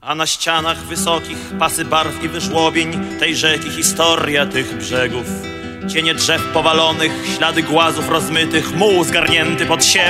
A na ścianach wysokich pasy barw i wyżłobień tej rzeki historia tych brzegów. Cienie drzew powalonych, ślady głazów rozmytych, muł zgarnięty pod siebie.